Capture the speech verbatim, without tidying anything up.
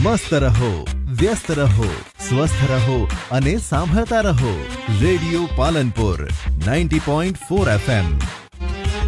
મસ્ત રહો, વ્યસ્ત રહો, સ્વસ્થ રહો અને સાંભળતા રહો radio Palanpur ninety point four F M.